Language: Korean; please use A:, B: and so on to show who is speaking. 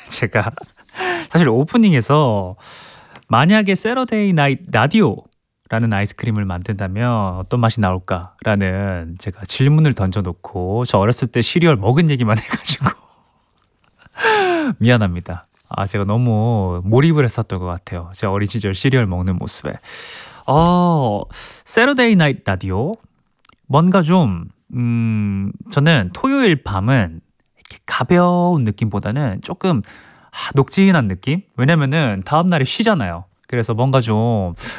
A: 제가 사실 오프닝에서 만약에 세러데이 나이트 라디오라는 아이스크림을 만든다면 어떤 맛이 나올까라는 제가 질문을 던져놓고 저 어렸을 때 시리얼 먹은 얘기만 해가지고 미안합니다. 제가 너무 몰입을 했었던 것 같아요. 제 어린 시절 시리얼 먹는 모습에. 세러데이 나이트 라디오. 뭔가 좀, 저는 토요일 밤은 이렇게 가벼운 느낌보다는 조금 녹진한 느낌? 왜냐면은 다음날에 쉬잖아요. 그래서 뭔가 좀